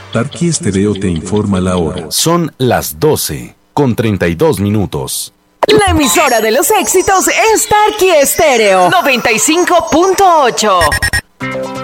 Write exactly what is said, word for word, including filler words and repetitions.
Tarqui Estéreo te informa la hora. Son las doce con treinta y dos minutos. La emisora de los éxitos es Tarqui Estéreo noventa y cinco punto ocho.